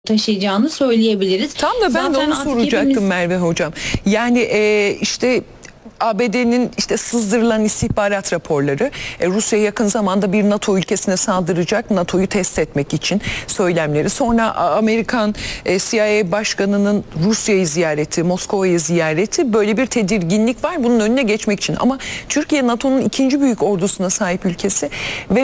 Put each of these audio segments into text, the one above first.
taşıyacağını söyleyebiliriz. Tam da ben de Zaten onu artık soracaktım hepimiz... Merve Hocam. Yani işte ABD'nin işte sızdırılan istihbarat raporları Rusya yakın zamanda bir NATO ülkesine saldıracak, NATO'yu test etmek için söylemleri. Sonra Amerikan CIA başkanının Rusya'yı ziyareti, Moskova'yı ziyareti, böyle bir tedirginlik var bunun önüne geçmek için. Ama Türkiye NATO'nun ikinci büyük ordusuna sahip ülkesi ve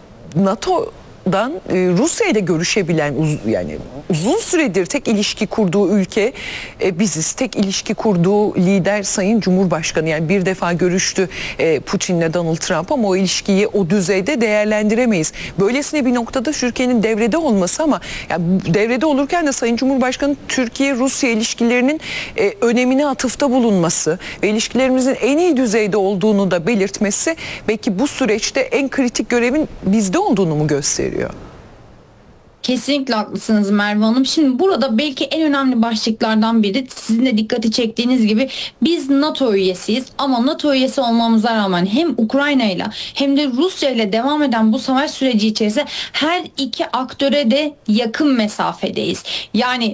NATO'dan Rusya ile görüşebilen, yani uzun süredir tek ilişki kurduğu ülke biziz. Tek ilişki kurduğu lider Sayın Cumhurbaşkanı. Yani bir defa görüştü Putin'le Donald Trump ama o ilişkiyi o düzeyde değerlendiremeyiz. Böylesine bir noktada Türkiye'nin devrede olması ama yani devrede olurken de Sayın Cumhurbaşkanı Türkiye-Rusya ilişkilerinin önemine atıfta bulunması ve ilişkilerimizin en iyi düzeyde olduğunu da belirtmesi belki bu süreçte en kritik görevin bizde olduğunu mu gösteriyor? Kesinlikle haklısınız Merve Hanım. Şimdi burada belki en önemli başlıklardan biri sizin de dikkati çektiğiniz gibi biz NATO üyesiyiz ama NATO üyesi olmamıza rağmen hem Ukrayna ile hem de Rusya ile devam eden bu savaş süreci içerisinde her iki aktöre de yakın mesafedeyiz. Yani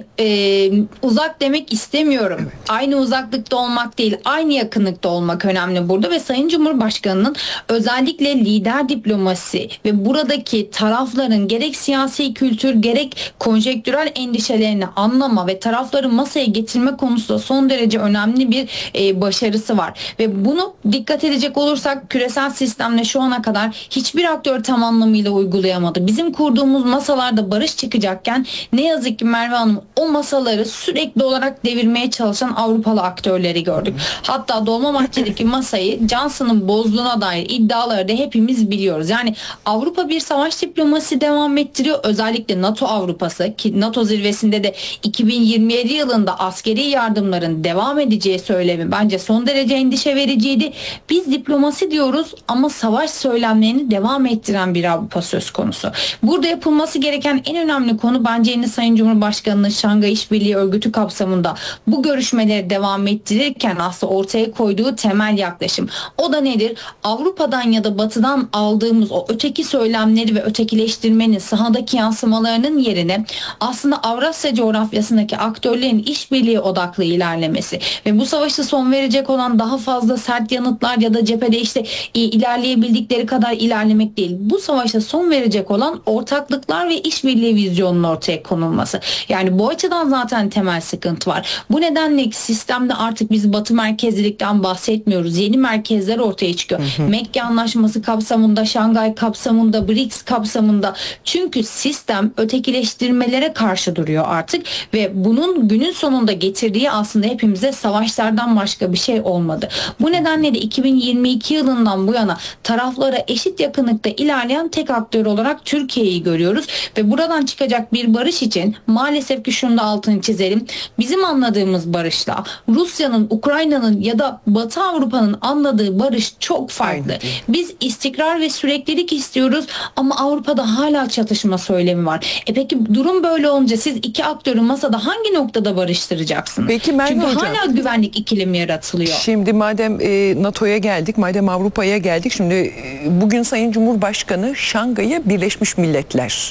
uzak demek istemiyorum. Evet. Aynı uzaklıkta olmak değil, aynı yakınlıkta olmak önemli burada ve Sayın Cumhurbaşkanı'nın özellikle lider diplomasi ve buradaki tarafların gerek siyasi kültür gerek konjektürel endişelerini anlama ve tarafları masaya getirme konusunda son derece önemli bir başarısı var. Ve bunu dikkat edecek olursak küresel sistemle şu ana kadar hiçbir aktör tam anlamıyla uygulayamadı. Bizim kurduğumuz masalarda barış çıkacakken ne yazık ki Merve Hanım o masaları sürekli olarak devirmeye çalışan Avrupalı aktörleri gördük. Hatta Dolmabahçe'deki masayı Johnson'ın bozduğuna dair iddiaları da hepimiz biliyoruz. Yani Avrupa bir savaş diplomasi devam ettiriyor. Özellikle NATO Avrupası ki NATO zirvesinde de 2027 yılında askeri yardımların devam edeceği söylemi bence son derece endişe vericiydi. Biz diplomasi diyoruz ama savaş söylemlerini devam ettiren bir Avrupa söz konusu. Burada yapılması gereken en önemli konu bence yine Sayın Cumhurbaşkanı'nın Şangay İşbirliği Örgütü kapsamında bu görüşmeleri devam ettirirken aslında ortaya koyduğu temel yaklaşım. O da nedir? Avrupa'dan ya da Batı'dan aldığımız o öteki söylemleri ve ötekileştirmenin sahadaki yansımalarının yerine aslında Avrasya coğrafyasındaki aktörlerin işbirliği odaklı ilerlemesi ve bu savaşı son verecek olan daha fazla sert yanıtlar ya da cephede işte ilerleyebildikleri kadar ilerlemek değil. Bu savaşa son verecek olan ortaklıklar ve işbirliği vizyonunun ortaya konulması. Yani bu açıdan zaten temel sıkıntı var. Bu nedenle sistemde artık biz Batı merkezlilikten bahsetmiyoruz. Yeni merkezler ortaya çıkıyor. Mekke Anlaşması kapsamında, Şangay kapsamında, BRICS kapsamında. Çünkü sistem ötekileştirmelere karşı duruyor artık ve bunun günün sonunda getirdiği aslında hepimize savaşlardan başka bir şey olmadı. Bu nedenle de 2022 yılından bu yana taraflara eşit yakınlıkta ilerleyen tek aktör olarak Türkiye'yi görüyoruz ve buradan çıkacak bir barış için maalesef ki şunu da altını çizelim. Bizim anladığımız barışla Rusya'nın, Ukrayna'nın ya da Batı Avrupa'nın anladığı barış çok farklı. Biz istikrar ve süreklilik istiyoruz ama Avrupa'da hala çatışma söylemi var. Peki durum böyle olunca siz iki aktörü masada hangi noktada barıştıracaksınız? Peki Merve Çünkü Hocam, hala güvenlik ikilimi yaratılıyor. Şimdi madem NATO'ya geldik, madem Avrupa'ya geldik, şimdi bugün Sayın Cumhurbaşkanı Şangay'ı Birleşmiş Milletler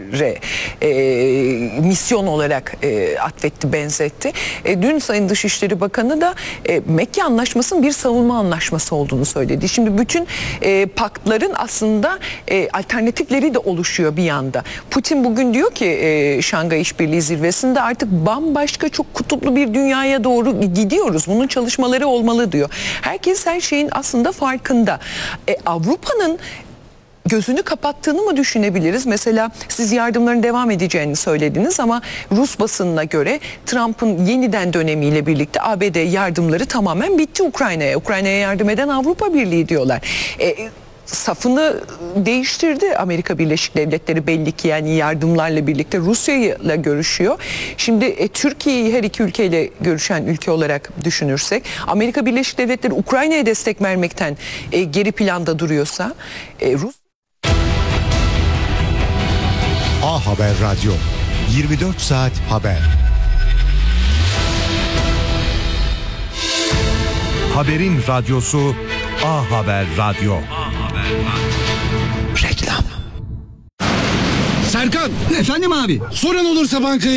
misyon olarak atfetti, benzetti. Dün Sayın Dışişleri Bakanı da Mekke Anlaşması'nın bir savunma anlaşması olduğunu söyledi. Şimdi bütün paktların aslında alternatifleri de oluşuyor bir yanda. Putin bugün diyor ki Şangay İşbirliği Zirvesi'nde artık bambaşka çok kutuplu bir dünyaya doğru gidiyoruz. Bunun çalışmaları olmalı diyor. Herkes her şeyin aslında farkında. Avrupa'nın gözünü kapattığını mı düşünebiliriz? Mesela siz yardımların devam edeceğini söylediniz ama Rus basınına göre Trump'ın yeniden dönemiyle birlikte ABD yardımları tamamen bitti Ukrayna'ya. Ukrayna'ya yardım eden Avrupa Birliği diyorlar. Safını değiştirdi Amerika Birleşik Devletleri belli ki, yani yardımlarla birlikte Rusya'yla görüşüyor. Şimdi Türkiye'yi her iki ülkeyle görüşen ülke olarak düşünürsek, Amerika Birleşik Devletleri Ukrayna'ya destek vermekten geri planda duruyorsa A Haber Radyo, 24 saat haber. Haberin radyosu A Haber Radyo. Reklam. Sen Erkan. Efendim abi. Soran olursa bankaya